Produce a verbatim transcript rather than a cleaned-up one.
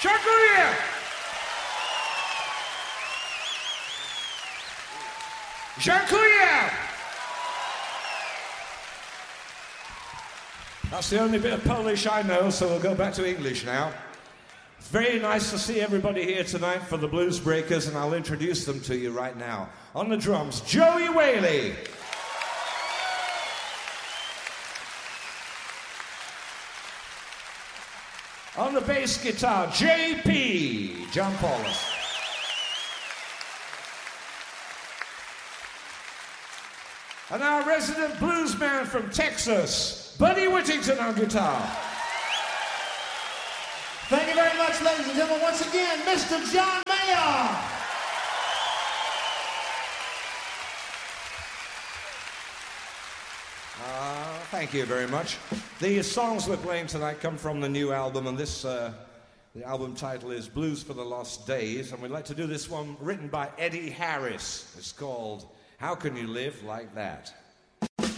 Jean-Claude! Jean-Claude! That's the only bit of Polish I know, so we'll go back to English now. It's very nice to see everybody here tonight for the Blues Breakers, and I'll introduce them to you right now. On the drums, Joey Whaley. On the bass guitar, J P, John Paulus. And our resident blues man from Texas, Buddy Whittington on guitar. Thank you very much, ladies and gentlemen. Once again, Mister John Mayer. Uh, thank you very much. The songs we're playing tonight come from the new album, and this, uh, the album title is Blues for the Lost Days, and we'd like to do this one written by Eddie Harris. It's called How Can You Live Like That?